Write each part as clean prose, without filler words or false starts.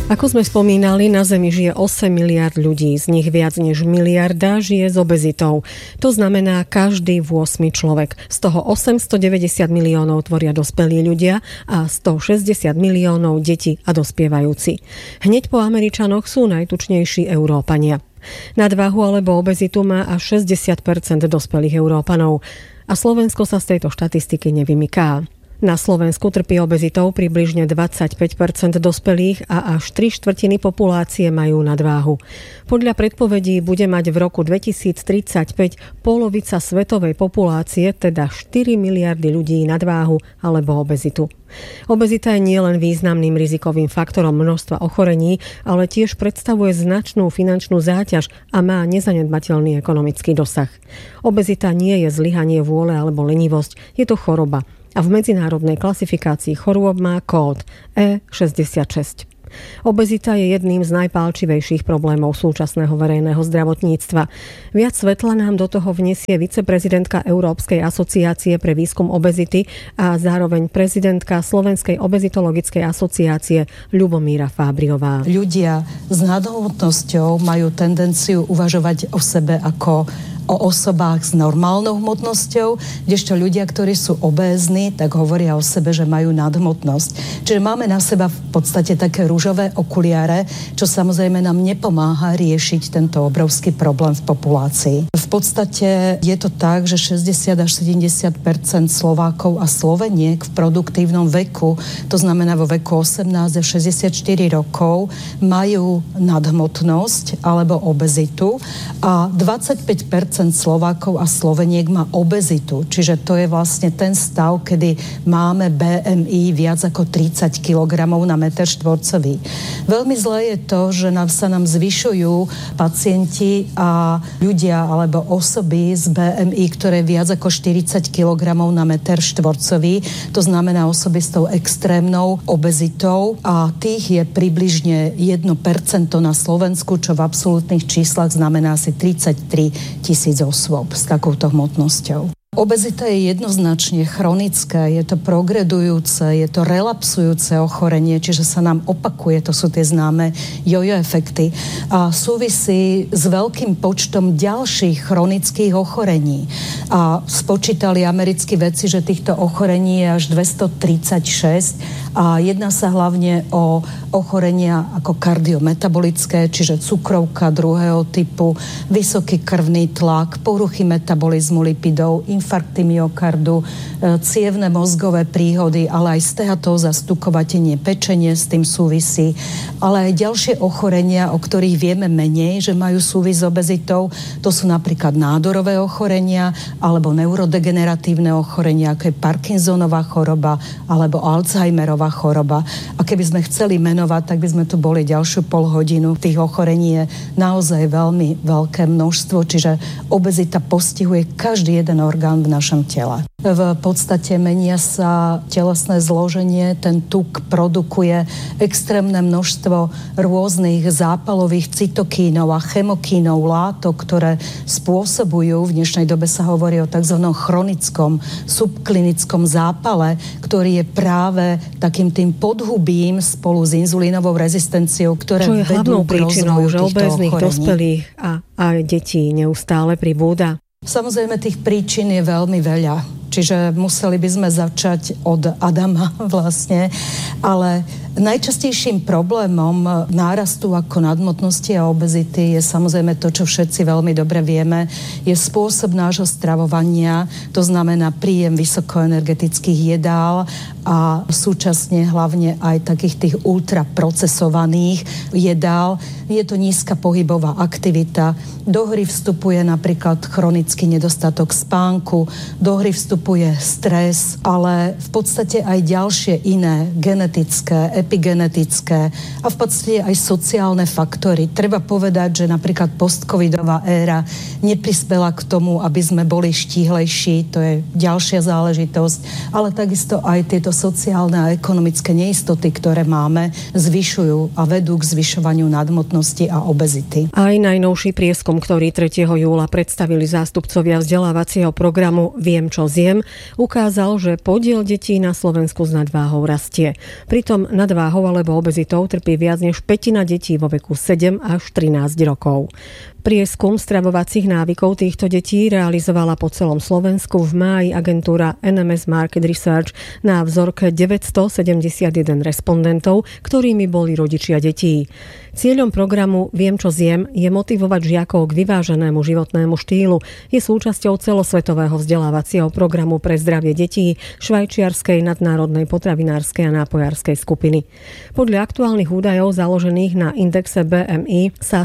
Ako sme spomínali, na Zemi žije 8 miliard ľudí, z nich viac než miliarda žije s obezitou. To znamená každý 8 človek. Z toho 890 miliónov tvoria dospelí ľudia a 160 miliónov deti a dospievajúci. Hneď po Američanoch sú najtučnejší Európania. Nadváhu alebo obezitu má až 60% dospelých Európanov a Slovensko sa z tejto štatistiky nevymyká. Na Slovensku trpí obezitou približne 25% dospelých a až 3/4 populácie majú nadváhu. Podľa predpovedí bude mať v roku 2035 polovica svetovej populácie, teda 4 miliardy ľudí nadváhu alebo obezitu. Obezita je nielen významným rizikovým faktorom množstva ochorení, ale tiež predstavuje značnú finančnú záťaž a má nezanedbateľný ekonomický dosah. Obezita nie je zlyhanie vôle alebo lenivosť, je to choroba. A v medzinárodnej klasifikácii chorôb má kód E66. Obezita je jedným z najpálčivejších problémov súčasného verejného zdravotníctva. Viac svetla nám do toho vniesie viceprezidentka Európskej asociácie pre výskum obezity a zároveň prezidentka Slovenskej obezitologickej asociácie Ľubomíra Fábriová. Ľudia s nadhmotnosťou majú tendenciu uvažovať o sebe ako o osobách s normálnou hmotnosťou, kdežto ľudia, ktorí sú obézni, tak hovoria o sebe, že majú nadhmotnosť. Čiže máme na seba v podstate také ružové okuliare, čo samozrejme nám nepomáha riešiť tento obrovský problém v populácii. V podstate je to tak, že 60 až 70% Slovákov a Sloveniek v produktívnom veku, to znamená vo veku 18 až 64 rokov, majú nadhmotnosť alebo obezitu a 25% Slovákov a Sloveniek má obezitu. Čiže to je vlastne ten stav, kedy máme BMI viac ako 30 kg na meter štvorcový. Veľmi zlé je to, že sa nám zvyšujú pacienti a ľudia alebo osoby z BMI, ktoré viac ako 40 kg na meter štvorcový. To znamená osoby s tou extrémnou obezitou a tých je približne 1% na Slovensku, čo v absolútnych číslach znamená asi 33 000 osôb s takouto hmotnosťou. Obezita je jednoznačne chronické, je to progredujúce, je to relapsujúce ochorenie, čiže sa nám opakuje, to sú tie známe jojo efekty a súvisí s veľkým počtom ďalších chronických ochorení. A spočítali americkí vedci, že týchto ochorení je až 236 a jedná sa hlavne o ochorenia ako kardiometabolické, čiže cukrovka druhého typu, vysoký krvný tlak, poruchy metabolizmu lipidov, infarkty myokardu, cievne mozgové príhody, ale aj steatóza, stukovatenie, pečenie s tým súvisí, ale aj ďalšie ochorenia, o ktorých vieme menej, že majú súvis s obezitou. To sú napríklad nádorové ochorenia alebo neurodegeneratívne ochorenia, ako je Parkinsonova choroba alebo Alzheimerova choroba. A keby sme chceli menovať, tak by sme tu boli ďalšiu polhodinu. Tých ochorení je naozaj veľmi veľké množstvo, čiže obezita postihuje každý jeden orgán v našom tele. V podstate menia sa telesné zloženie, ten tuk produkuje extrémne množstvo rôznych zápalových cytokínov a chemokínov, látok, ktoré spôsobujú, v dnešnej dobe sa hovorí o tzv. Chronickom subklinickom zápale, ktorý je práve takým tým podhubím spolu s inzulínovou rezistenciou, ktoré vedú k rozvoju týchto ochorení. Čo je hlavnou príčinou, že obéznych dospelých a detí neustále pribúda? Samozrejme, tých príčin je veľmi veľa. Čiže museli by sme začať od Adama vlastne, ale najčastejším problémom nárastu ako nadmotnosti a obezity je samozrejme to, čo všetci veľmi dobre vieme, je spôsob nášho stravovania, to znamená príjem vysokoenergetických jedál a súčasne hlavne aj takých tých ultraprocesovaných jedál. Je to nízka pohybová aktivita, do hry vstupuje napríklad chronický nedostatok spánku, do hry vstupuje stres, ale v podstate aj ďalšie iné genetické, epigenetické a v podstate aj sociálne faktory. Treba povedať, že napríklad postcovidová éra neprispela k tomu, aby sme boli štíhlejší, to je ďalšia záležitosť, ale takisto aj tieto tieto sociálne a ekonomické neistoty, ktoré máme, zvyšujú a vedú k zvyšovaniu nadhmotnosti a obezity. Aj najnovší prieskum, ktorý 3. júla predstavili zástupcovia vzdelávacieho programu Viem, čo zjem, ukázal, že podiel detí na Slovensku s nadváhou rastie. Pritom nadváhou alebo obezitou trpí viac než 1/5 detí vo veku 7 až 13 rokov. Prieskum stravovacích návykov týchto detí realizovala po celom Slovensku v máji agentúra NMS Market Research na vzorke 971 respondentov, ktorými boli rodičia detí. Cieľom programu Viem, čo zjem je motivovať žiakov k vyváženému životnému štýlu. Je súčasťou celosvetového vzdelávacieho programu pre zdravie detí švajčiarskej nadnárodnej potravinárskej a nápojárskej skupiny. Podľa aktuálnych údajov založených na indexe BMI sa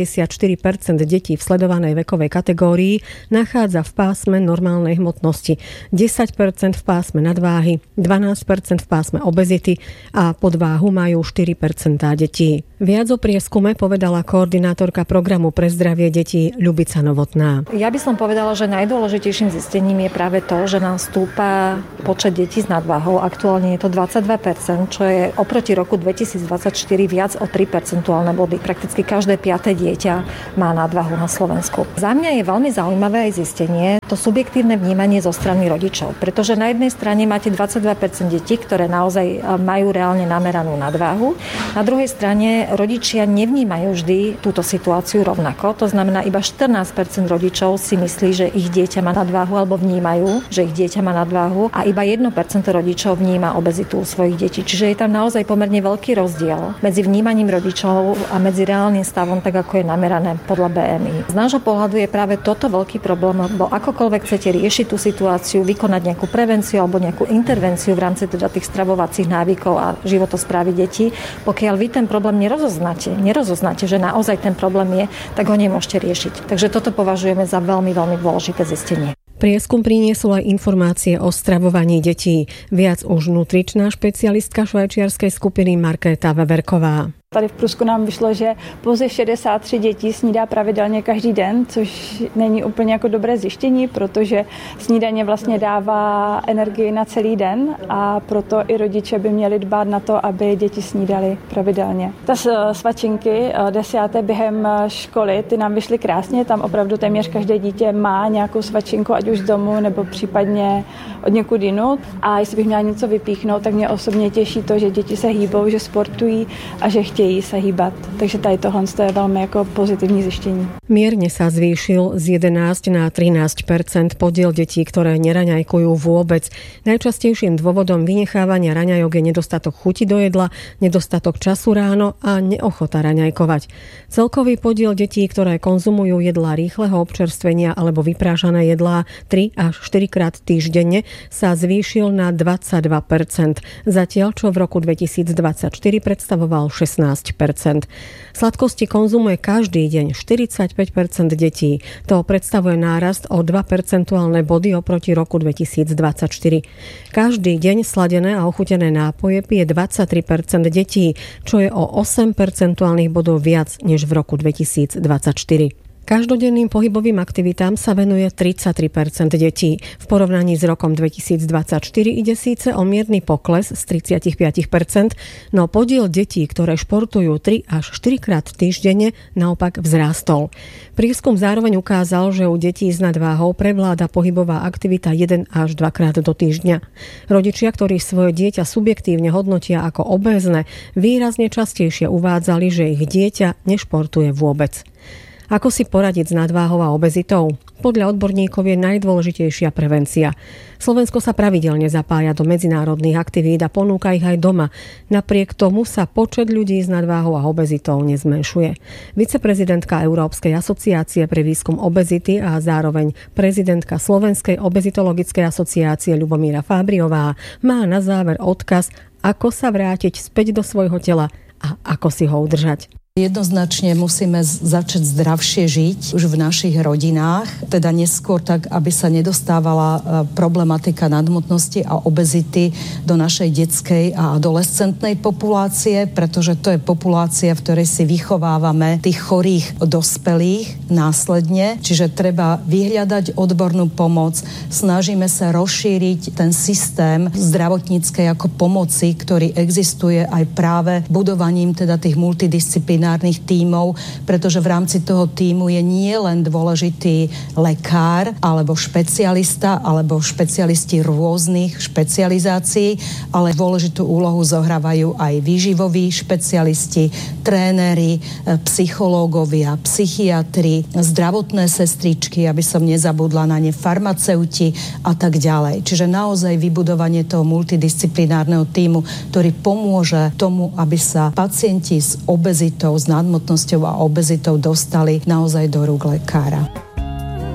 74% detí v sledovanej vekovej kategórii nachádza v pásme normálnej hmotnosti, 10% v pásme nadváhy, 12% v pásme obezity a podváhu majú 4% detí. Viac o prieskume povedala koordinátorka programu pre zdravie detí Ľubica Novotná. Ja by som povedala, že najdôležitejším zistením je práve to, že nám stúpa počet detí s nadváhou. Aktuálne je to 22%, čo je oproti roku 2024 viac o 3 percentuálne body. Prakticky každé 5. dieťa má nadvahu na Slovensku. Za mňa je veľmi zaujímavé aj zistenie, to subjektívne vnímanie zo strany rodičov, pretože na jednej strane máte 22% detí, ktoré naozaj majú reálne nameranú nadváhu. Na druhej strane rodičia nevnímajú vždy túto situáciu rovnako. To znamená, iba 14% rodičov si myslí, že ich dieťa má nadváhu alebo vnímajú, že ich dieťa má nadváhu a iba 1% rodičov vníma obezitu svojich detí. Čiže je tam naozaj pomerne veľký rozdiel medzi vnímaním rodičov a medzi reálnym stavom, tak ako je namerané podľa BMI. Z nášho pohľadu je práve toto veľký problém, lebo akokoľvek chcete riešiť tú situáciu, vykonať nejakú prevenciu alebo nejakú intervenciu v rámci teda tých stravovacích návykov a životosprávy detí, pokiaľ vy ten problém nerozoznáte, že naozaj ten problém je, tak ho nemôžete riešiť. Takže toto považujeme za veľmi, veľmi dôležité zistenie. Prieskum priniesol aj informácie o stravovaní detí. Viac už nutričná špecialistka švajčiarskej skupiny Markéta Veverková. Tady v Prusku nám vyšlo, že pouze 63 dětí snídá pravidelně každý den, což není úplně jako dobré zjištění, protože snídaně vlastně dává energii na celý den a proto i rodiče by měli dbát na to, aby děti snídali pravidelně. Ta svačinky 10. během školy, ty nám vyšly krásně, tam opravdu téměř každé dítě má nějakou svačinku, ať už z domu nebo případně od někud jinut. A jestli bych měla něco vypíchnout, tak mě osobně těší to, že děti se hýbou, že sportují a že chtějí sa hýbať. Takže tady tohle je veľmi ako pozitívne zištenie. Mierne sa zvýšil z 11 na 13% podiel detí, ktoré neraňajkujú vôbec. Najčastejším dôvodom vynechávania raňajok je nedostatok chuti do jedla, nedostatok času ráno a neochota raňajkovať. Celkový podiel detí, ktoré konzumujú jedlá rýchleho občerstvenia alebo vyprážané jedlá 3 až 4 krát týždenne, sa zvýšil na 22%, zatiaľ čo v roku 2024 predstavoval 16%. Sladkosti konzumuje každý deň 45% detí. To predstavuje nárast o 2 percentuálne body oproti roku 2024. Každý deň sladené a ochutené nápoje pije 23% detí, čo je o 8 percentuálnych bodov viac než v roku 2024. Každodenným pohybovým aktivitám sa venuje 33% detí. V porovnaní s rokom 2024 ide síce o mierny pokles z 35%, no podiel detí, ktoré športujú 3 až 4 krát týždenne, naopak vzrástol. Prieskum zároveň ukázal, že u detí s nadváhou prevláda pohybová aktivita 1 až 2 krát do týždňa. Rodičia, ktorí svoje dieťa subjektívne hodnotia ako obézne, výrazne častejšie uvádzali, že ich dieťa nešportuje vôbec. Ako si poradiť s nadváhou a obezitou? Podľa odborníkov je najdôležitejšia prevencia. Slovensko sa pravidelne zapája do medzinárodných aktivít a ponúka ich aj doma. Napriek tomu sa počet ľudí s nadváhou a obezitou nezmenšuje. Viceprezidentka Európskej asociácie pre výskum obezity a zároveň prezidentka Slovenskej obezitologickej asociácie Ľubomíra Fábriová má na záver odkaz, ako sa vrátiť späť do svojho tela a ako si ho udržať. Jednoznačne musíme začať zdravšie žiť už v našich rodinách, teda neskôr tak, aby sa nedostávala problematika nadmotnosti a obezity do našej detskej a adolescentnej populácie, pretože to je populácia, v ktorej si vychovávame tých chorých dospelých následne, čiže treba vyhľadať odbornú pomoc, snažíme sa rozšíriť ten systém zdravotníckej ako pomoci, ktorý existuje aj práve budovaním teda tých multidisciplinárnych tímov, pretože v rámci toho tímu je nie len dôležitý lekár alebo špecialista alebo špecialisti rôznych špecializácií, ale dôležitú úlohu zohrávajú aj výživoví špecialisti, tréneri, psychológovia, psychiatri, zdravotné sestričky, aby som nezabudla na ne, farmaceuti a tak ďalej. Čiže naozaj vybudovanie toho multidisciplinárneho tímu, ktorý pomôže tomu, aby sa pacienti s obezitou, s nadmotnosťou a obezitou dostali naozaj do rúk lekára.